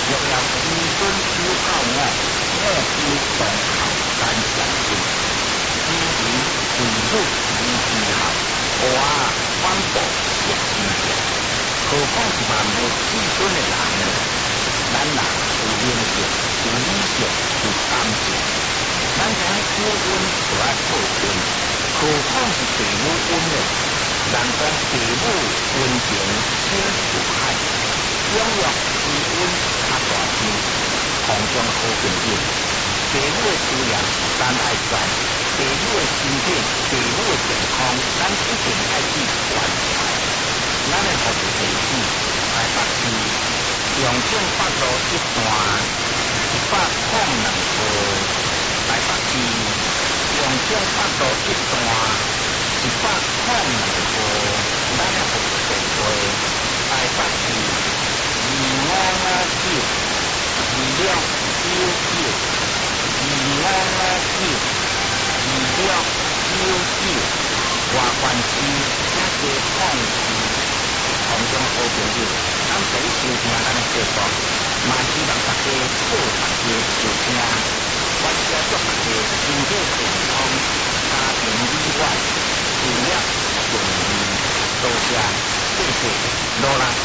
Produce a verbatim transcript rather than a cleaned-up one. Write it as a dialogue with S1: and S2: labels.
S1: 若要子孙修孝我，我必当孝三相信。子民父母以之孝，我反哺也之孝。何况是万无子孙的人呢？咱人有灵性，有理性，有感情。咱讲救恩就要靠恩，何况是父母恩呢？人讲父母恩情深似海，永远之恩较大声。同中好朋友，父母的需要咱爱知，父母的身体、父母的健康，咱一定爱去关怀。咱的父母弟子来北市，用种八路一段，一百空两步来北市，用种八路一段，一百空两步，咱的父母弟子来北市，二五五九，二六九九，二五五九，二六九九，外关市也加控市。同中好朋友，咱第一收听咱的节目，嘛希望大家好大家收听。我是要祝大家身体健康，家庭美满，事业顺利。多谢，谢谢，罗拉。